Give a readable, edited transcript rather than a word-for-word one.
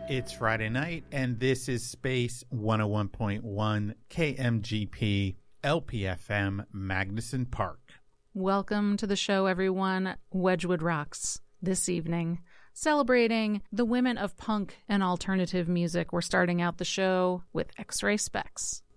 It's Friday night, and this is Space 101.1 KMGP LPFM Magnuson Park. Welcome to the show, everyone. Wedgwood Rocks this evening, celebrating the women of punk and alternative music. We're starting out the show with X-Ray Spex.